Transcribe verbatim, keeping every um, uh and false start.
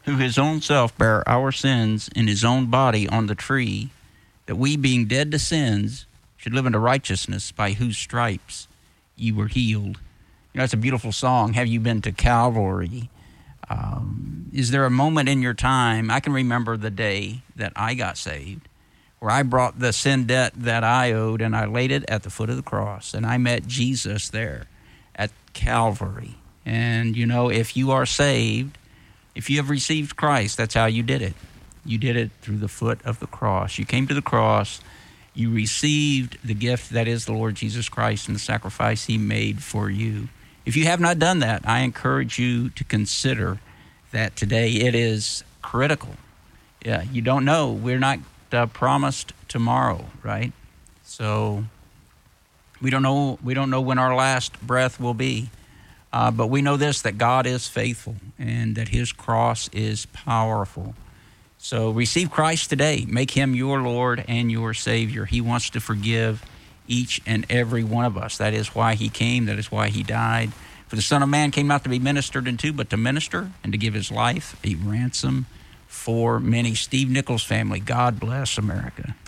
who his own self bare our sins in his own body on the tree, that we, being dead to sins, should live unto righteousness, by whose stripes ye were healed. You know, it's a beautiful song. Have you been to Calvary? Um, is there a moment in your time? I can remember the day that I got saved, where I brought the sin debt that I owed and I laid it at the foot of the cross, and I met Jesus there at Calvary. And, you know, if you are saved, if you have received Christ, that's how you did it. You did it through the foot of the cross. You came to the cross. You received the gift that is the Lord Jesus Christ and the sacrifice he made for you. If you have not done that, I encourage you to consider that today. It is critical. Yeah, you don't know. We're not uh, promised tomorrow, right? So we don't know. We don't know when our last breath will be. Uh, but we know this, that God is faithful and that his cross is powerful. So receive Christ today. Make him your Lord and your Savior. He wants to forgive each and every one of us. That is why he came. That is why he died. For the Son of Man came not to be ministered unto, but to minister and to give his life a ransom for many. Steve Nichols family, God bless America.